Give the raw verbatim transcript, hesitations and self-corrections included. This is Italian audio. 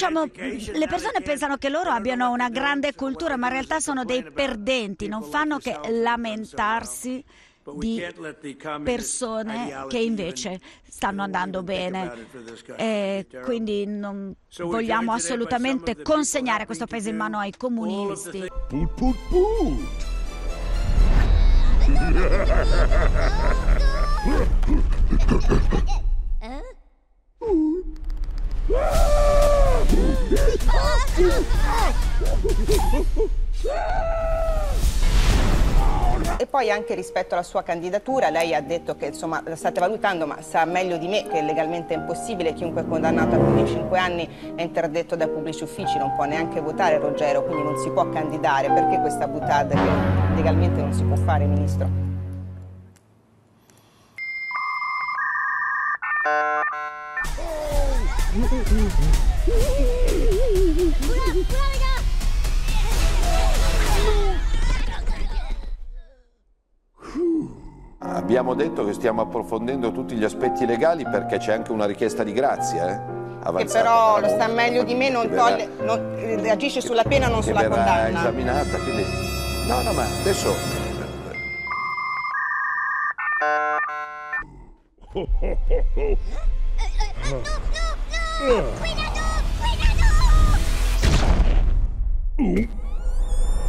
diciamo, le persone pensano che loro abbiano una grande cultura, ma in realtà sono dei perdenti, non fanno che lamentarsi di persone che invece stanno andando bene. E quindi non vogliamo assolutamente consegnare questo paese in mano ai comunisti. Put, put, put. E poi anche rispetto alla sua candidatura, lei ha detto che insomma la state valutando, ma sa meglio di me che legalmente è impossibile, chiunque condannato a più di cinque anni è interdetto dai pubblici uffici, non può neanche votare Ruggero, quindi non si può candidare. Perché questa boutade che legalmente non si può fare, Ministro? Abbiamo detto che stiamo approfondendo tutti gli aspetti legali perché c'è anche una richiesta di grazia, eh? Che però lo sta meglio di me, non toglie, non, reagisce sulla pena, non sulla verrà condanna. esaminata, quindi... No, no, ma adesso... Ho, ho, ho, ho. No, no, no! Cuidado! Cuidado! Uh.